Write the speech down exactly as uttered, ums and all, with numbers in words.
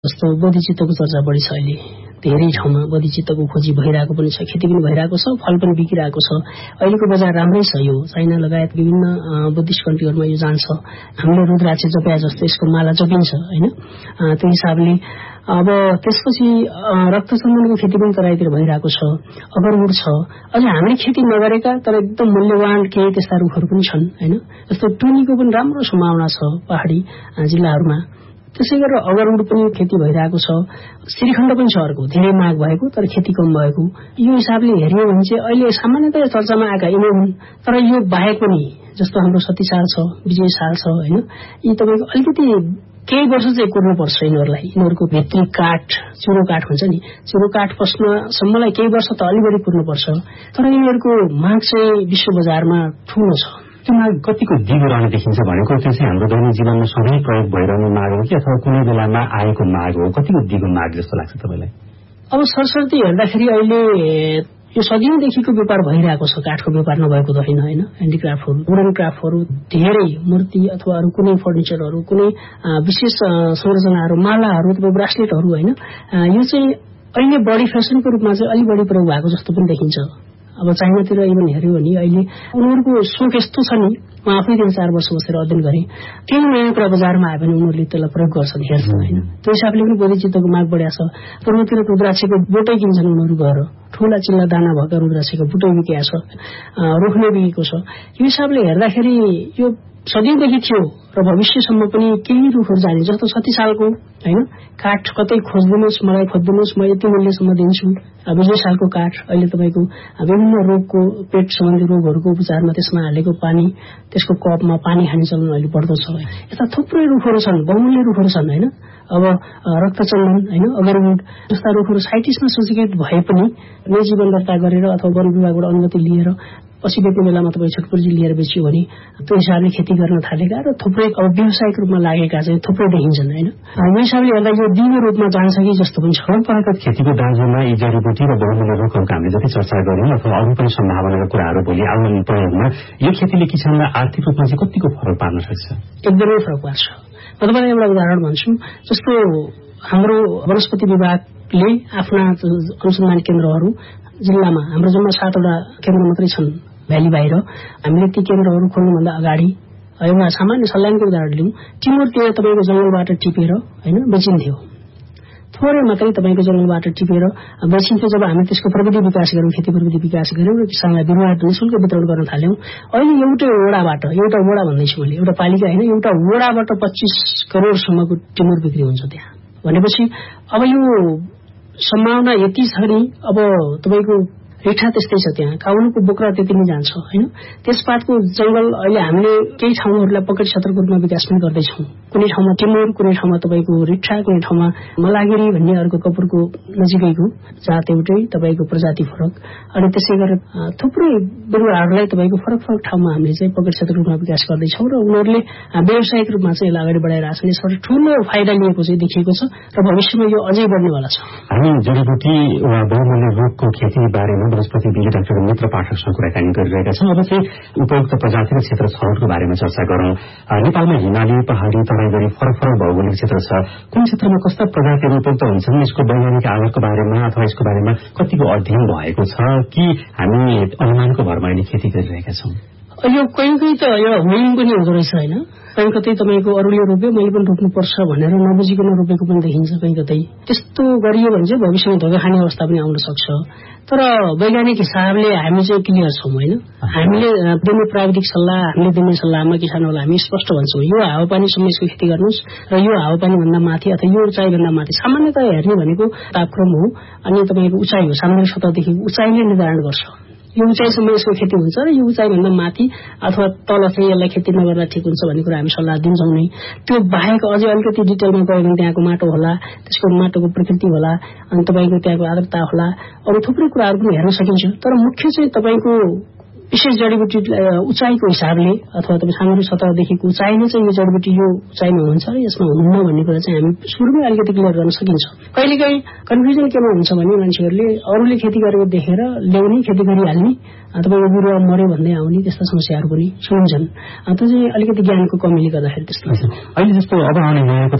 जस्तो बोधिचित्तको चर्चा बढी छ अहिले धेरै ठाउँमा बोधिचित्तको खोजी भइरहेको पनि छ, खेती पनि भइरहेको छ, फल पनि बिकिरहेको छ। अहिलेको बजार राम्रै छ, यो चाइना लगायत विभिन्न बुद्धिस्ट कन्ट्रीहरूमा यो जान्छ। हामीले रुद्राक्ष जपे जस्तो यसको माला जपिन्छ हैन। त्यो हिसाबले अब त्यसपछि रक्तचन्दनको खेती पनि तराईतिर भइरहेको छ, अगरवुड छ। अझ हामीले खेती नगरेका तर एकदम मूल्यवान केही त्यस्ता रुखहरू पनि छन् हैन। जस्तो टुनीको पनि राम्रो सम्भावना छ पहाडी जिल्लाहरूमा। त्यसै गरेर अगरवुड पनि खेती भइरहेको छ। श्रीखण्ड पनि छ अर्को धेरै माग भएको तर खेती कम भएको। यो हिसाबले हेर्यो भने चाहिँ अहिले सामान्यतया चर्चामा आएका यिनै हुन्। तर यो बाहेक पनि जस्तो हाम्रो सतीसाल छ, विजय साल छ हैन। यी तपाईको अलिकति केही वर्ष चाहिँ कुर्नु पर्छ यिनीहरूलाई। यिनीहरूको भित्री काठ, चुरो काठ हुन्छ नि, चुरो काठ पस्नसम्मलाई केही वर्ष त अलि बढी कुर्नु पर्छ। तर यिनीहरूको माग चाहिँ विश्व बजारमा ठूलो छ। त्यो माग कतिको दिगो रहने देखिन्छ भनेको त्यो चाहिँ हाम्रो दैनिक जीवनमा सधैँ प्रयोग भइरहने माग हो कि अथवा कुनै बेलामा आएको माग हो? कतिको दिगो माग जस्तो लाग्छ तपाईँलाई? अब सरसर्ती हेर्दाखेरि अहिले यो सदियौंदेखिको व्यापार भइरहेको छ। काठको व्यापार नभएको त होइन हैन। ह्यान्डिक्राफ्टहरू, वुडन क्राफ्टहरू धेरै, मूर्ति अथवा अरू कुनै फर्निचरहरू, कुनै विशेष संरचनाहरू, मालाहरू, तपाईँ ब्रासलेटहरू हैन, यो चाहिँ अहिले बढी फेसनको रूपमा चाहिँ अलि बढी प्रयोग भएको जस्तो पनि देखिन्छ। अब चाइनातिर इभन हेर्यो भने अहिले उनीहरूको सोख यस्तो छ नि, म आफै तीन चार वर्ष बसेर अध्ययन गरेँ, केही नयाँ कुरा बजारमा आयो भने उनीहरूले त्यसलाई प्रयोग गर्छन्, हेर्छन् होइन। त्यो हिसाबले पनि बोधिचित्तको माग बढ्या छ। पूर्वतिर रुद्राक्षको बोटै किन्छन् उनीहरू गएर, ठूला चिल्ला दाना भएका रुद्राक्षको बुटै बिकेको छ, रुखले बिकेको छ। यो हिसाबले हेर्दाखेरि यो सदियौंदेखि थियो र भविष्यसम्म पनि केही रुखहरू जाने। जस्तो सतीसालको हैन, काठ कतै खोजिदिनुहोस्, मलाई खोजिदिनुहोस्, म यति मूल्यसम्म दिन्छु। विजय सालको काठ अहिले तपाईँको विभिन्न रोगको, पेट सम्बन्धी रोगहरूको उपचारमा त्यसमा हालेको पानी, त्यसको कपमा पानी खाने चलन अहिले बढ्दो छ। यस्ता थुप्रै रुखहरू छन्, बहुमूल्य रुखहरू छन् हैन। अब रक्तचन्दन हैन, अगरवुड जस्ता रुखहरू साइटिस्टमा सूचीकृत भए पनि निजीवन दर्ता गरेर अथवा वन विभागबाट अनुमति लिएर पछि बेच्ने बेलामा तपाईँ छटपुर्जी लिएर बेच्यो भने त्यो हिसाबले खेती गर्न थालेका र थुप्रै अब व्यावसायिक रूपमा लागेका चाहिँ थुप्रै देखिन्छन् हैन। यो हिसाबले हेर्दा यो दिगो रूपमा जान्छ कि जस्तो पनि छ। परम्परागत खेतीको दाँजोमा यी जडीबुटी र बहुमूल्य रुखहरूको हामीले जति चर्चा गर्यौं अथवा अरू पनि सम्भावनाका कुराहरू भोलि आउने प्रयोगमा यो खेतीले किसानलाई आर्थिक रूपमा चाहिँ कतिको फरक पार्न सक्छ? एकदमै फरक पार्छ। म तपाईँलाई एउटा उदाहरण भन्छु। जस्तो हाम्रो वनस्पति विभागले आफ्ना अनुसन्धान केन्द्रहरू जिल्लामा, हाम्रो जम्मा सातवटा केन्द्र मात्रै छन् भ्याली बाहिर, हामीले ती केन्द्रहरू खोल्नुभन्दा अगाडि एउटा सामान्य सल्यानको उदाहरण लिउँ। टिमुर त्यहाँ तपाईँको जंगलबाट टिपेर हैन बेचिन्थ्यो, थोरै मात्रै तपाईँको जंगलबाट टिपेर बेचिन्थ्यो। जब हामी त्यसको प्रविधि विकास गर्यौं, खेती प्रविधि विकास गर्यौं र किसानलाई बिरुवा निःशुल्क वितरण गर्न थाल्यौं, अहिले एउटै वडाबाट, एउटा वडा भन्दैछु मैले, एउटा पालिका होइन, एउटा वडाबाट पच्चीस करोडसम्मको टिमुर बिक्री हुन्छ त्यहाँ। भनेपछि अब यो सम्भावना यति छ नि, अब तपाईँको रेठा त्यस्तै छ, त्यहाँ काउनको बोक्रा त्यति नै जान्छ हैन। त्यसपातको जंगल अहिले हामीले केही ठाउँहरूलाई पकड क्षेत्रको रूपमा विकास पनि गर्दैछौँ। कुनै ठाउँमा टिमुर, कुनै ठाउँमा तपाईँको रिठा, कुनै ठाउँमा मलागिरी भन्ने अर्को कपुरको नजिकैको जात एउटै, तपाईँको प्रजाति फरक। अनि त्यसै गरेर थुप्रै बिरुवाहरूलाई तपाईँको फरक फरक ठाउँमा हामीले चाहिँ पकड क्षेत्रको रूपमा विकास गर्दैछौँ र उनीहरूले व्यावसायिक रूपमा चाहिँ यसलाई अगाडि बढाइरहेछन्। यसबाट ठूलो फाइदा लिएको चाहिँ देखिएको छ र भविष्यमा यो अझै बढ्नेवाला छ। हामी जडीबुटी वा बहुमूल्य रुखको खेती बारेमा वनस्पति विज्ञ डाक्टर मित्र पाठकसँग कुराकानी गरिरहेका छौँ। अब चाहिँ उपयुक्त प्रजाति र क्षेत्र छनौटको बारेमा चर्चा गरौँ। नेपालमा हिमाली, पहाडी, तराई गरी फरक फरक भौगोलिक क्षेत्र छ। कुन क्षेत्रमा कस्ता प्रजातिहरू उपयुक्त हुन्छन्, यसको वैज्ञानिक आधारको बारेमा अथवा यसको बारेमा कतिको अध्ययन भएको छ कि हामी अनुमानको भरमा अहिले खेती गरिरहेका छौँ? यो कहीँ कहीँ त यो हुइङ पनि हुँदो रहेछ होइन। कहीँ कतै तपाईँको अरूले रोप्यो मैले पनि रोप्नुपर्छ भनेर नबुझिकन रोपेको पनि देखिन्छ कहीँ कतै। त्यस्तो गरियो भने चाहिँ भविष्यमा धोका खाने अवस्था पनि आउन सक्छ। तर वैज्ञानिक हिसाबले हामी चाहिँ क्लियर छौँ होइन। हामीले दिने प्राविधिक सल्लाह, हामीले दिने सल्लाहमा किसानहरूलाई हामी स्पष्ट भन्छौँ, यो हावापानीसम्म यसको खेती गर्नुहोस् र यो हावापानीभन्दा माथि अथवा यो उचाइभन्दा माथि। सामान्यतया हेर्ने भनेको तापक्रम हो अनि तपाईँको उचाइ हो, सामुद्रिक सतहदेखि उचाइले निर्धारण गर्छ यो उचाइसम्म यसको खेती हुन्छ र यो उचाइभन्दा माथि अथवा तल चाहिँ यसलाई खेती नगर्दा ठिक हुन्छ भन्ने कुरा हामी सल्लाह दिन्छौँ नै। त्यो बाहेक अझै अलिकति डिटेलमा गयो भने त्यहाँको माटो होला, त्यसको माटोको प्रकृति होला, अनि तपाईँको त्यहाँको आर्द्रता होला, अरू थुप्रै कुराहरू पनि हेर्न सकिन्छ। तर मुख्य चाहिँ तपाईँको विशेष जडीबुटी उचाइको हिसाबले अथवा तपाईँ सामुद्रिक सतहदेखिको उचाइले चाहिँ यो जडीबुटी यो उचाइमा हुन्छ र यसमा हुन्न भन्ने कुरा चाहिँ हामी सुरुमै अलिकति क्लियर गर्न सकिन्छ। कहिलेकाहीँ कन्फ्युजन केमा हुन्छ भने मान्छेहरूले अरूले खेती गरेको देखेर ल्याउने, खेती गरिहाल्ने, तपाईँको बिरुवा मर्यो भन्दै आउने त्यस्ता समस्याहरू पनि सुनिन्छन्। त्यो चाहिँ अलिकति ज्ञानको कमीले गर्दाखेरि त्यस्तो हुन्छ। अहिले जस्तो अब आउने नयाँको